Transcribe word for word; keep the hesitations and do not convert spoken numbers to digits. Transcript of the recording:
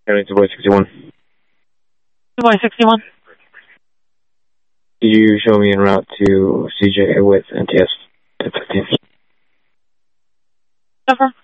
County to Boy sixty-one. Two Boy sixty-one. Can you show me en route to C J with N T S ten fifteen? Confirm.